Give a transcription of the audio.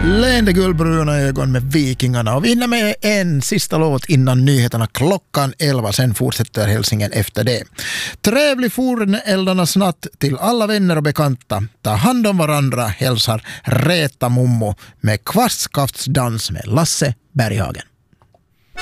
Leende guldbruna ögon med Vikingarna och vinner med en sista låt innan nyheterna klockan 11. Sen fortsätter hälsningen efter det. Trevlig forneldarnas natt till alla vänner och bekanta. Ta hand om varandra, hälsar Räta Mummo med Kvastskaftsdans med Lasse Berghagen.